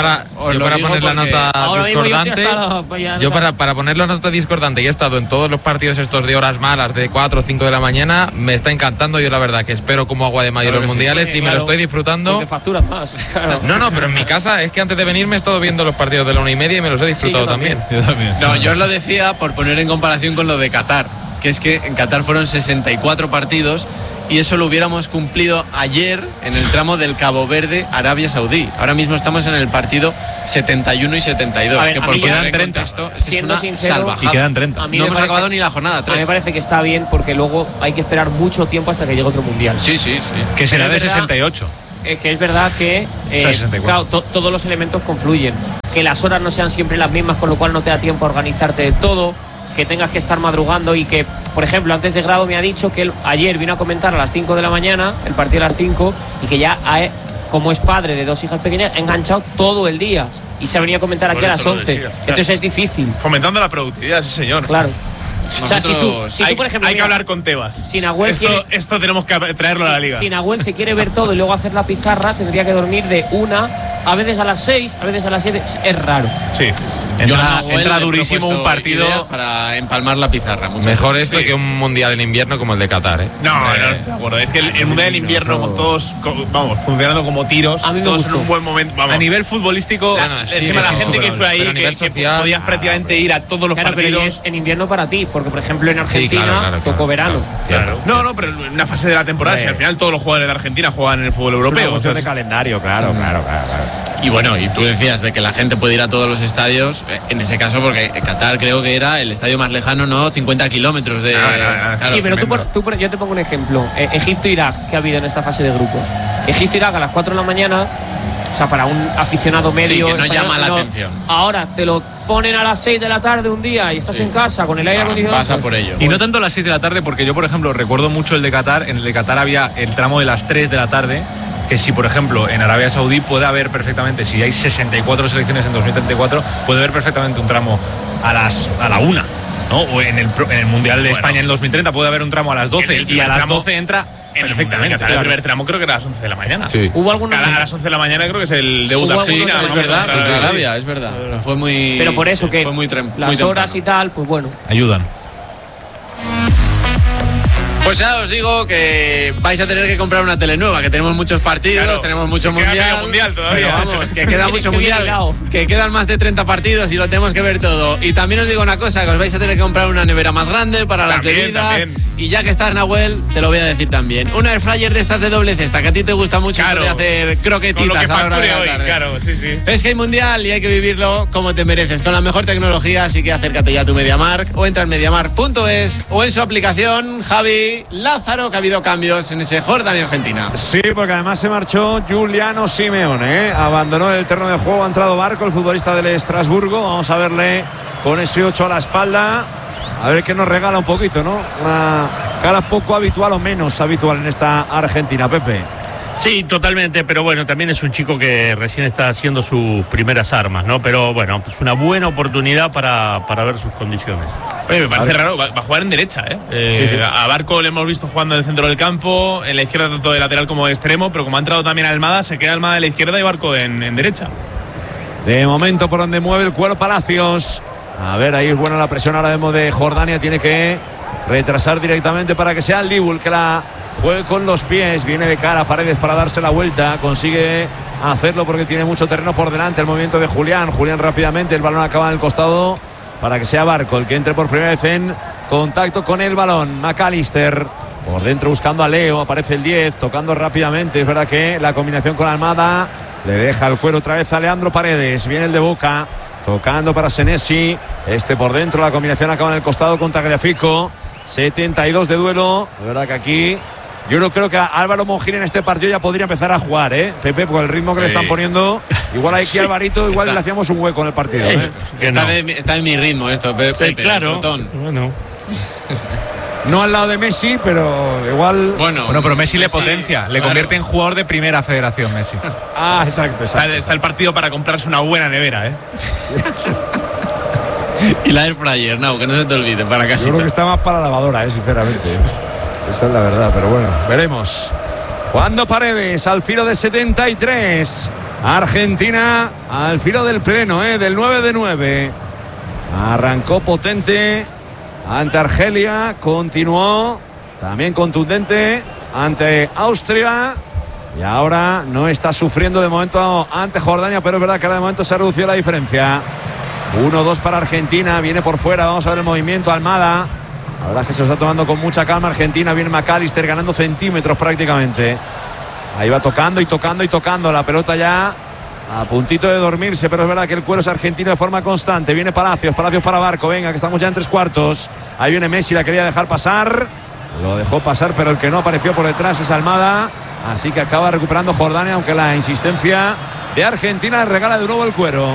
os yo lo para digo poner la porque nota ahora mismo yo estoy discordante, hasta la- ya no yo sé. para, para poner la nota discordante, y he estado en todos los partidos estos de horas malas, de cuatro o cinco de la mañana, me está encantando. Yo la verdad que espero como agua de mayo Claro los que sí. mundiales Porque, y me claro, lo estoy disfrutando. Porque facturas más. Claro. No, no, pero en mi casa es que antes de venirme he estado viendo los partidos de la una y media y me los he disfrutado Sí, yo también. también. Yo también. No, yo os lo decía por poner en comparación con lo de Qatar, que es que en Qatar fueron sesenta y cuatro partidos y eso lo hubiéramos cumplido ayer en el tramo del Cabo Verde, Arabia Saudí. Ahora mismo estamos en el partido setenta y uno y setenta y dos, A ver, que a por mí ya- poner en treinta. contexto es Siendo una sincero, salvajada. Y quedan treinta. A mí No me hemos parece- acabado ni la jornada A mí tres. me parece que está bien porque luego hay que esperar mucho tiempo hasta que llegue otro mundial. Sí, sí, sí. Que será Pero de es verdad- sesenta y ocho. Es que es verdad que eh, sea, sesenta y cuatro. claro, to- todos los elementos confluyen. Que las horas no sean siempre las mismas, con lo cual no te da tiempo a organizarte de todo. Que tengas que estar madrugando y que, por ejemplo, antes de Grado me ha dicho que él ayer vino a comentar a las cinco de la mañana, el partido a las cinco, y que ya, ha, como es padre de dos hijas pequeñas, ha enganchado todo el día. Y se ha venido a comentar Por aquí a eso las lo once. decía, claro. Entonces es difícil, Fomentando la productividad, sí, señor. claro. O sea, si tú, Nosotros- si hay, tú, por ejemplo, hay que mira, hablar con Tebas. si Nahuel esto, quiere- esto tenemos que traerlo a la liga. Si Nahuel se quiere ver todo y luego hacer la pizarra, tendría que dormir de una, a veces a las seis, a veces a las siete. Es raro. Sí. Yo a Entra, Nahuel entra le he durísimo propuesto un partido. ideas para empalmar la pizarra. muchas Mejor veces. esto Sí. que un mundial en invierno como el de Qatar, ¿eh? No, no, Eh, no estoy de acuerdo. Es que el, el Mundial del Invierno, con todos, co- vamos, funcionando como tiros, A mí me todos en gustó. un buen momento. Vamos. A nivel futbolístico, Ya no, sí, Encima es la gente que insuperable. fue ahí, Pero a que, nivel que social, podías prácticamente ir a todos los Claro, pero ya partidos. es en invierno para ti, porque por ejemplo en Argentina claro, claro, tocó claro, verano. Claro. No, no, pero en una fase de la temporada, si al final todos los jugadores de Argentina juegan en el fútbol Es una europeo. cuestión de entonces- calendario, claro, claro, claro, claro. Y bueno, y tú decías de que la gente puede ir a todos los estadios, eh, en ese caso, porque Qatar creo que era el estadio más lejano, ¿no? cincuenta kilómetros de. Ah, ah, ah. Claro, Sí, pero tú, por- tremendo. tú por- yo te pongo un ejemplo. Eh, Egipto-Irak, que ha habido en esta fase de grupos. Egipto-Irak a las cuatro de la mañana, o sea, para un aficionado medio. que no español, llama la atención. Ahora te lo ponen a las seis de la tarde un día y estás Sí. en casa con el aire Ah, acondicionado. pasa pues- por ello. Y no tanto a las seis de la tarde, porque yo, por ejemplo, recuerdo mucho el de Qatar. En el de Qatar había el tramo de las tres de la tarde, que si, por ejemplo, en Arabia Saudí puede haber perfectamente, si hay sesenta y cuatro selecciones en dos mil treinta y cuatro, puede haber perfectamente un tramo a las a la una, ¿no? O en el, pro- en el Mundial de Bueno. España en dos mil treinta puede haber un tramo a las doce En el y a primer las tramo- doce entra En el perfectamente. Qatar, el primer tramo creo que era a las once de la mañana. Sí. Hubo algunos. A las once de la mañana creo que es el debut Hubo Argentina. algunos- Es ¿no? verdad, Claro, pues de claro, Arabia, es verdad. Fue muy. Pero por eso que Fue muy, trem- muy las temprano. horas y tal, pues bueno. Ayudan. Pues ya os digo que vais a tener que comprar una tele nueva, que tenemos muchos partidos, Claro, tenemos mucho que queda mundial. medio mundial todavía. Pero vamos, que queda Tienes mucho que bien mundial, hilado. que quedan más de treinta partidos y lo tenemos que ver todo. Y también os digo una cosa, que os vais a tener que comprar una nevera más grande para las También, bebidas. también. Y ya que estás, Nahuel, te lo voy a decir también. Una air fryer de estas de doble cesta, que a ti te gusta mucho Claro. de hacer Con lo croquetitas que a la hora de facture la hoy, tarde. claro, sí, sí. Es que hay mundial y hay que vivirlo como te mereces, con la mejor tecnología, así que acércate ya a tu MediaMarkt o entra en mediamarkt punto es o en su aplicación. Javi Lázaro, que ha habido cambios en ese Jordania y Argentina. Sí, porque además se marchó Giuliano Simeone, ¿eh? Abandonó el terreno de juego, ha entrado Barco, el futbolista del Estrasburgo. Vamos a verle con ese ocho a la espalda, a ver qué nos regala un poquito, ¿no? Una cara poco habitual o menos habitual en esta Argentina, Pepe. Sí, totalmente, pero bueno, también es un chico que recién está haciendo sus primeras armas, ¿no? Pero bueno, es una buena oportunidad para, para ver sus condiciones. Oye, me parece raro, va, va a jugar en derecha, ¿eh? Eh, Sí, sí. A Barco le hemos visto jugando en el centro del campo, en la izquierda tanto de lateral como de extremo, pero como ha entrado también Almada, se queda Almada en la izquierda y Barco en, en derecha. De momento por donde mueve el cuero Palacios. A ver, ahí es buena la presión ahora mismo de Jordania. Tiene que retrasar directamente para que sea el Dibul que la juegue con los pies. Viene de cara a Paredes para darse la vuelta. Consigue hacerlo porque tiene mucho terreno por delante. El movimiento de Julián. Julián rápidamente. El balón acaba en el costado para que sea Barco el que entre por primera vez en contacto con el balón. McAllister por dentro buscando a Leo. Aparece el diez tocando rápidamente. Es verdad que la combinación con Almada le deja el cuero otra vez a Leandro Paredes. Viene el de Boca tocando para Senesi. Este por dentro. La combinación acaba en el costado con Tagliafico. setenta y dos de duelo. De verdad que aquí yo no creo que Álvaro Monjil en este partido ya podría empezar a jugar, ¿eh? Pepe, por el ritmo que le Sí. están poniendo. Igual aquí Sí. Alvarito, igual Está. le hacíamos un hueco en el partido, ¿eh? Que Está, no. de- está en mi ritmo esto, Pe- Sí, Pepe, claro. Botón. Bueno. No al lado de Messi, pero igual. Bueno, Bueno, pero Messi le Messi, potencia, le claro. convierte en jugador de primera federación, Messi. Ah, exacto, Está, exacto. está el partido para comprarse una buena nevera, ¿eh? Y la air fryer, no, que no se te olvide, para Yo casi. creo que está más para la lavadora, eh, sinceramente. Esa es la verdad, pero bueno, veremos. Jugando Paredes al filo de setenta y tres. Argentina al filo del pleno, ¿eh? Del nueve de nueve. Arrancó potente ante Argelia, continuó también contundente ante Austria y ahora no está sufriendo de momento ante Jordania, pero es verdad que ahora de momento se ha reducido la diferencia. uno dos para Argentina, viene por fuera, vamos a ver el movimiento. Almada, la verdad es que se está tomando con mucha calma Argentina, viene McAllister ganando centímetros prácticamente. Ahí va tocando y tocando y tocando la pelota ya a puntito de dormirse, pero es verdad que el cuero es argentino de forma constante. Viene Palacios, Palacios para Barco, venga que estamos ya en tres cuartos. Ahí viene Messi, la quería dejar pasar, lo dejó pasar, pero el que no apareció por detrás es Almada, así que acaba recuperando Jordania, aunque la insistencia de Argentina regala de nuevo el cuero.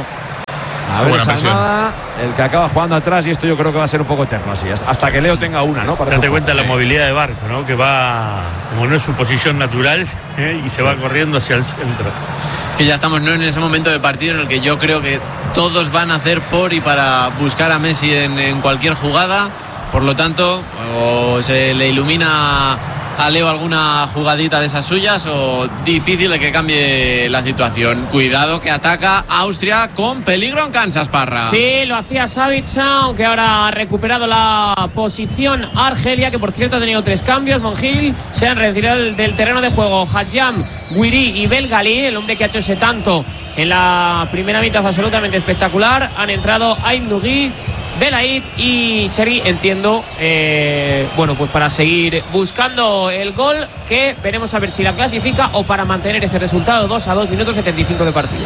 A ver, es Almada el que acaba jugando atrás, y esto yo creo que va a ser un poco eterno así, hasta que Leo tenga una, ¿no? Para date cuenta de la movilidad de Barco, ¿no? Que va, como no es su posición natural, ¿eh? Y se va corriendo hacia el centro. Que ya estamos, ¿no?, en ese momento de partido en el que yo creo que todos van a hacer por y para buscar a Messi en, en cualquier jugada. Por lo tanto, o se le ilumina a Leo alguna jugadita de esas suyas, o difícil de que cambie la situación. Cuidado que ataca Austria con peligro en Kansas, Parra. Sí, lo hacía Savitsa, aunque ahora ha recuperado la posición Argelia, que por cierto ha tenido tres cambios. Monjil se han retirado del, del terreno de juego Hadjam, Guiri y Belgali, el hombre que ha hecho ese tanto en la primera mitad absolutamente espectacular. Han entrado Aït Nouri, Belaid y Cherry, entiendo, eh, bueno, pues para seguir buscando el gol, que veremos a ver si la clasifica o para mantener este resultado. Dos a dos, minutos setenta y cinco de partido.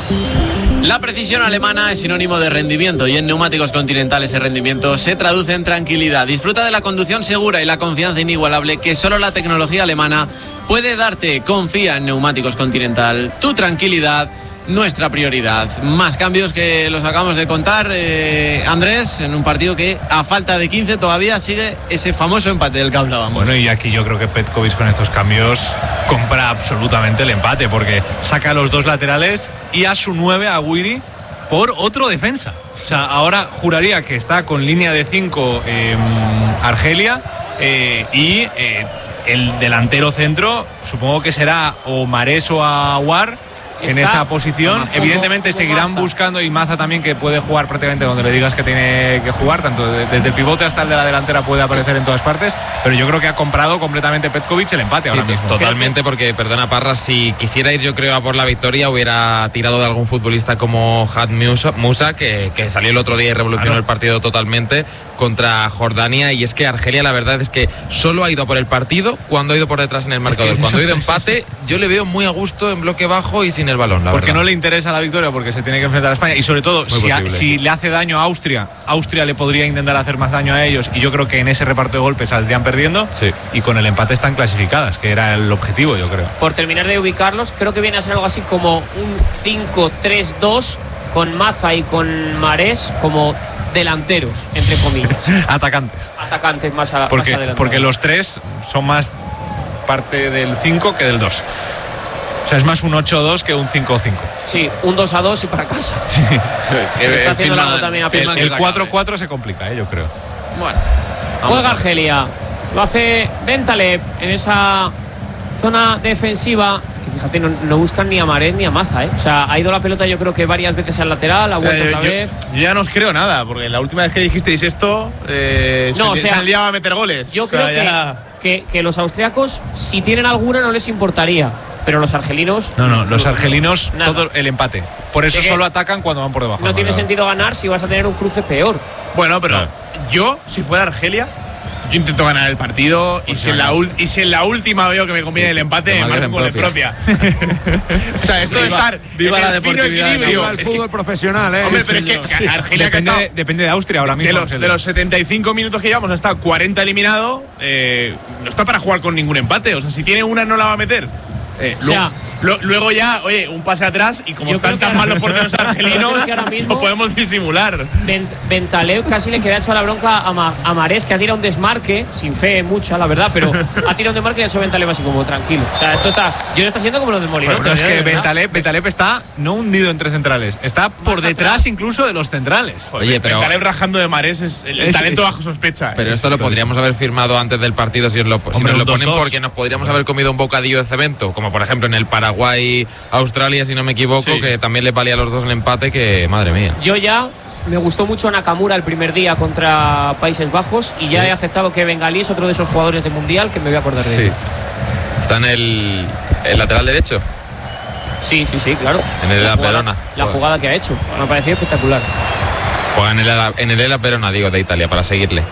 La precisión alemana es sinónimo de rendimiento, y en Neumáticos Continental ese rendimiento se traduce en tranquilidad. Disfruta de la conducción segura y la confianza inigualable que solo la tecnología alemana puede darte. Confía en Neumáticos Continental. Tu tranquilidad, nuestra prioridad. Más cambios que los acabamos de contar, eh, Andrés, en un partido que a falta de quince todavía sigue ese famoso empate del que hablábamos. Bueno, y aquí yo creo que Petkovic con estos cambios compra absolutamente el empate, porque saca a los dos laterales y a su nueve, a Guiri, por otro defensa. O sea, ahora juraría que está con línea de cinco eh, Argelia eh, y eh, el delantero centro supongo que será o Mahrez o Aouar en esa posición. Evidentemente seguirán buscando, y Maza también, que puede jugar prácticamente donde le digas que tiene que jugar, tanto desde el pivote hasta el de la delantera puede aparecer en todas partes, pero yo creo que ha comprado completamente Petkovic el empate. Sí, ahora mismo. Totalmente, porque, perdona Parra, si quisiera ir yo creo a por la victoria hubiera tirado de algún futbolista como Had Musa, que, que salió el otro día y revolucionó claro. el partido totalmente contra Jordania. Y es que Argelia, la verdad es que solo ha ido por el partido cuando ha ido por detrás en el marcador. Es que cuando ha ido empate, yo le veo muy a gusto en bloque bajo y sin el balón, la porque verdad. No le interesa la victoria, porque se tiene que enfrentar a España, y sobre todo si, a, si le hace daño a Austria, Austria le podría intentar hacer más daño a ellos, y yo creo que en ese reparto de golpes saldrían perdiendo, sí. y con el empate están clasificadas, que era el objetivo, yo creo. Por terminar de ubicarlos, creo que viene a ser algo así como un cinco tres dos con Maza y con Mahrez como delanteros, entre comillas. Atacantes. Atacantes más, a, porque, más adelante. Porque los tres son más parte del cinco que del dos. O sea, es más un ocho dos que un cinco cinco. Sí, un dos a dos y para casa. Sí. Sí, está haciendo firma, también a el el cuatro cuatro se complica, ¿eh? Yo creo. Bueno, juega Argelia. Lo hace Bentaleb en esa zona defensiva. Que fíjate, no, no buscan ni a Mahrez ni a Maza, ¿eh? O sea, ha ido la pelota yo creo que varias veces al lateral, ha vuelto eh, otra yo, vez. Yo ya no os creo nada, porque la última vez que dijisteis esto, eh, no, se, o sea, se han liado a meter goles. Yo o sea, creo que, ya... que, que los austriacos, si tienen alguna, no les importaría. Pero los argelinos... No, no, los argelinos, nada. Todo el empate. Por eso solo atacan cuando van por debajo. No tiene sentido ganar si vas a tener un cruce peor. Bueno, pero claro. yo, si fuera Argelia, yo intento ganar el partido, y si, en la y si en la última veo que me conviene sí, el empate, me marco con el propia. O sea, esto de estar viva en la el fino equilibrio. El fútbol profesional, ¿eh? Hombre, pero es que sí. Argelia depende, que está, depende de Austria ahora mismo. De los, de los setenta y cinco minutos que llevamos hasta cuarenta eliminado, eh, no está para jugar con ningún empate. O sea, si tiene una no la va a meter. Eh, o sea, lo, lo, luego ya, oye, un pase atrás, y como están tan mal los porteros argelinos, no podemos disimular. Bentaleb casi le queda hecho la bronca a, Ma, a Mahrez, que ha tirado un desmarque, sin fe mucha, la verdad, pero ha tirado un desmarque y ha hecho Bentaleb así como tranquilo. O sea, esto está, yo está siendo como los del Molinón. Bueno, es que Bentaleb, Bentaleb está no hundido entre centrales, está por Más detrás atrás. incluso de los centrales. Oye, pero Bentaleb rajando de Mahrez es el, el es, talento es, bajo sospecha. Pero eh. esto lo podríamos haber firmado antes del partido si, os lo, Hombre, si nos lo ponen, dos, porque nos podríamos haber comido un bocadillo de cemento, como como por ejemplo en el Paraguay-Australia, si no me equivoco, Sí. que también les valía a los dos el empate, que madre mía. Yo ya me gustó mucho Nakamura el primer día contra Países Bajos y ya Sí. he aceptado que Bengalí es otro de esos jugadores de Mundial que me voy a acordar de Sí. ellos. Está en el, el lateral derecho, Sí, sí, sí, claro. en el La Ela jugada- Verona. La jugada que ha hecho me ha parecido espectacular. Juega en el, Ela- en el Ela Verona, digo, de Italia, para seguirle.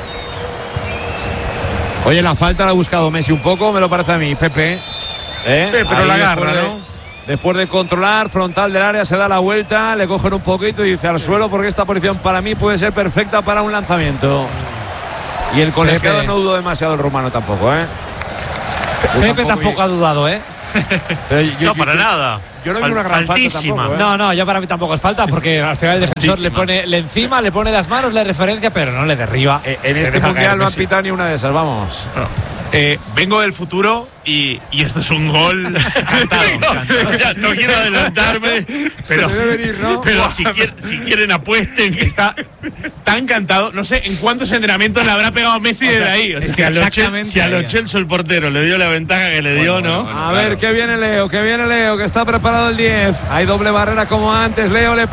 Oye, la falta la ha buscado Messi un poco, me lo parece a mí, Pepe. ¿Eh? Sí, pero Ahí la después agarra, de- ¿no? Después de controlar, frontal del área, se da la vuelta, le cogen un poquito y dice al suelo porque esta posición para mí puede ser perfecta para un lanzamiento. Y el colegiado Pepe. no dudó demasiado el rumano tampoco, ¿eh? Yo Pepe tampoco ha dudado, ¿eh? Pero yo- No, yo- para nada. Yo no vi una gran falta Faltísima. tampoco, ¿eh? No, no, yo para mí tampoco es falta porque al final el defensor le Faltísima. pone le encima, le pone las manos, le referencia, pero no le derriba. Eh, En Se este deja mundial caer no han Messi. pitado ni una de esas, vamos. Eh, vengo del futuro y, y esto es un gol cantado. O sea, no quiero adelantarme, pero, Se debe venir, ¿no? pero si, quieren, si quieren apuesten. Está tan cantado. No sé en cuántos entrenamientos le habrá pegado Messi desde ahí. O sea, Es que a los Chel- exactamente si a los ahí. Chelsea el portero le dio la ventaja que le dio, ¿no? A ver, que viene Leo, que viene Leo, que está preparado el diez. Hay doble barrera como antes. Leo le